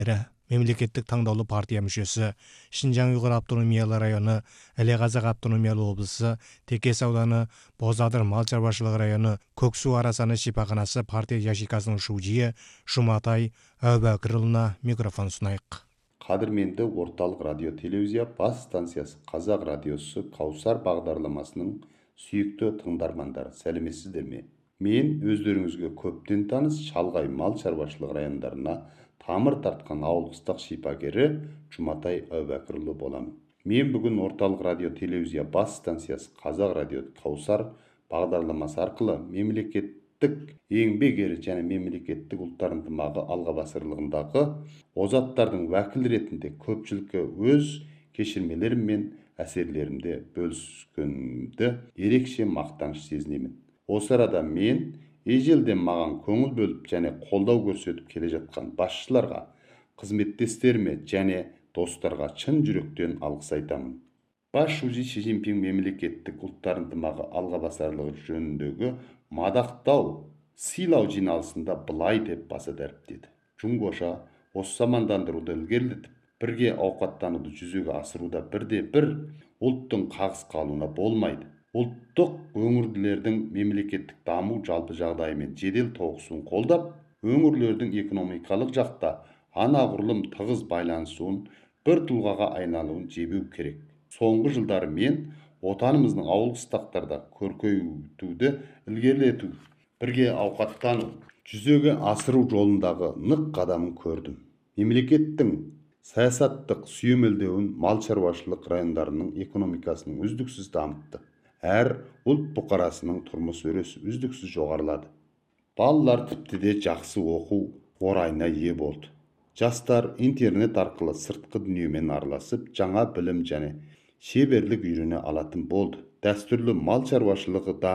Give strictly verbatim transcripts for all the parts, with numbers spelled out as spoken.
Мемлекеттік таңдаулы партия мүшесі, Шинжаң Уйғыр автономиялы районы, Іле Қазақ автономиялы облысы, Текес ауданы, Бозадыр мал шаруашылығы районы, Көксу арасаны шипаханасы партия яшикасының шужиі Жұматай Әубәкірұлына микрофон сұнайық. Қадірменді орталық радио телевизия бас станциясы Қазақ радиосы Каусар бағдарламасының сүйікті тыңдармандары, сәлеметсіздер ме? Мен өздеріңізге көптен таныс шалғай мал шаруашылығы райондарына тамыр тартқан ауыл-қыстақ шипагері Жұматай Әубәкірұлы боламын. Мен бүгін орталық радио телевизия бас станциясы Қазақ радио Каусар бағдарламасы арқылы мемлекеттік еңбек ері және мемлекеттік ұлттар ынтымағы алғабасырлығындағы озаттардың уәкіл ретінде көпшілікке өз кешірмелерім мен әсерлерімде бөліскенімді ерекше мақтаныш сезінемін. Осы арада мен ежелден маған көңіл бөліп және қолдау көрсетіп келе жатқан басшыларға, қызметтестеріме және достарға шын жүректен алғыс айтамын. Бас шужи Ши Цзиньпин мемлекеттік ұлттар ынтымағы алғабасарлығы жөніндегі мадақтау сыйлау жиналысында былай деп баса дәріптеді. Жұңгоша осы замандандыруды ілгерілетіп, бірге ауқаттануды жүзеге асыруда бірде бір ұлттың қағыс қалуына болмайды. Ұлттық өңірлердің мемлекеттік даму жалпы жағдайымен жедел тоғысуын қолдап, өңірлердің экономикалық жақта анағұрлым тығыз байланысуын, бір тұлғаға айналуын жебеу керек. Соңғы жылдары мен отанымыздың ауыл-қыстақтарда көркейтуді ілгерілету, бірге ауқаттану, жүзеге асыру жолындағы нық қадамын көрдім. Мемлекеттің саясаттық сүйемелдеуін мал шаруашылық райондарының экономикасының үздіксіз дамытты. Әр ұлт бұқарасының тұрмыс өресі үздіксіз жоғарылады. Балалар тіпті де жақсы оқу орайына ие болды. Жастар интернет арқылы сыртқы дүниемен араласып, жаңа білім және шеберлік үйрене алатын болды. Дәстүрлі мал шаруашылығы да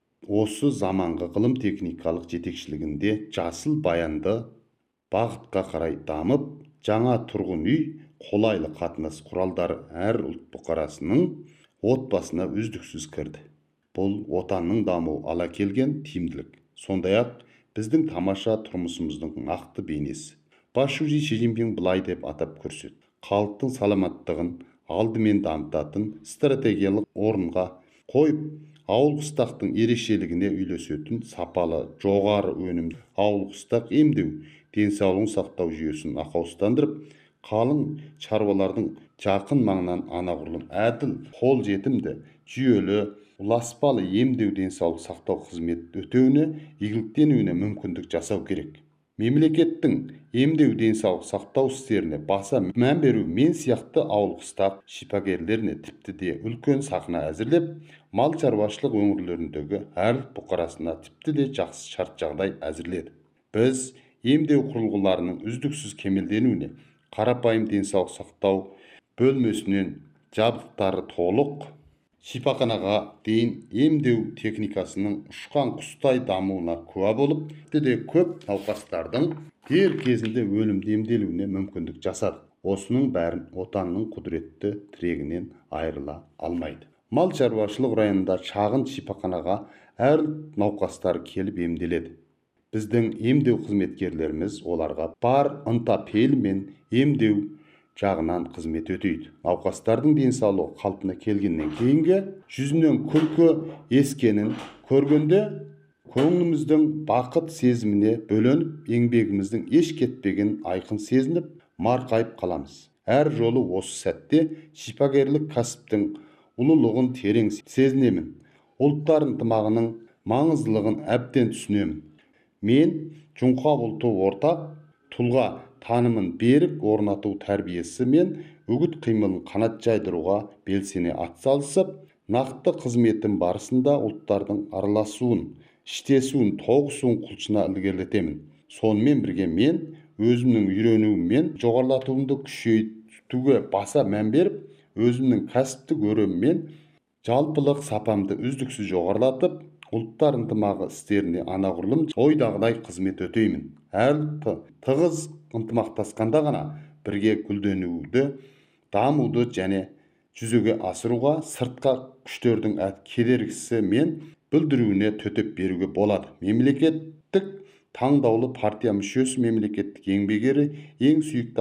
осы заманғы ғылым техникалық жетекшілігінде жасыл баянды бағытқа қарай дамып, жаңа тұрғын үй, қолайлы қатынас құралдары әр ұлт бұқарасының отбасына үздіксіз кірді. Бұл отанның даму ала келген тиімділік. Сондай-ақ біздің тамаша тұрмысымыздың нақты бейнесі. Бас шужи Ши Цзиньпин былай деп атап көрсетті. Халықтың саламаттығын алдымен дамытатын стратегиялық орынға қойып, ауыл-қыстақтың ерекшелігіне үйлесетін сапалы, жоғары өнімді ауыл-қыстақ емдеу, денсаулығын сақтау жүйесін ақаустандырып, қалың шаруалардың жақын маңнан анағұрлым әділ, қол жетімді, жүйелі, ұласпалы емдеу денсаулық сақтау қызмет өтеуіне, игіліктенуіне мүмкіндік жасау керек. Мемлекеттің емдеу денсаулық сақтау істеріне баса мән беру мен сияқты ауыл-қыстақ шипагерлеріне тіпті де үлкен сахна әзірлеп, мал шаруашылық өңірлеріндегі әр бұқарасына тіпті де жақсы шарт жағдай әзірледі. Біз емдеу құрылғыларының үздіксіз кемелденуіне, қарапайым денсаулық сақтау бөлмесінен жабдықтары толық шипаханаға дейін емдеу техникасының ұшқан құстай дамуына куә болып, де көп науқастардың дер кезінде өлімді емделуіне мүмкіндік жасады. Осының бәрін отанның құдіретті тірегінен айырыла алмайды. Мал шаруашылық районында шағын шипаханаға әр науқастар келіп емделеді. Біздің емдеу қызметкерлеріміз оларға бар ынта-пейілмен емдеу жағынан қызмет өтейді. Науқастардың денсаулығы қалпына келгеннен кейінгі жүзінен күлкі ескенін көргенде көңіліміздің бақыт сезіміне бөленіп, еңбегіміздің еш кетпеген айқын сезініп, марқайып қаламыз. Әр жолы осы сәтте шипагерлік кәсіптің ұлылығын терең сезінемін. Ұлттар ынтымағының маңыздылығын әбден түсінемін. Мен жұңқа ұлты ортақ тұлға танымын берік орнату тәрбиесі мен үгіт қимылын қанат жайдыруға белсене атсалысып, нақты қызметім барысында ұлттардың араласуын, іштесуін, тоғысуын құлшына ілгерілетемін. Сонымен бірге мен өзімнің үйренуім мен жоғарылатуымды күшейтуге баса мән беріп, өзімнің кәсіптік өрем мен жалпылық сапамды үздіксіз жоғарылатып, ұлттар ынтымағы істеріне анағұрлым ойдағыдай қызмет өтеймін. Әр тығыз ынтымақтасқанда ғана бірге гүлденуді, дамуды және жүзеге асыруға сыртқа күштердің кедергісі мен бүлдіруіне төтеп беруге болады. Мемлекеттік таңдаулы партия мүшесі, мемлекеттік еңбек ері, ең сүйікті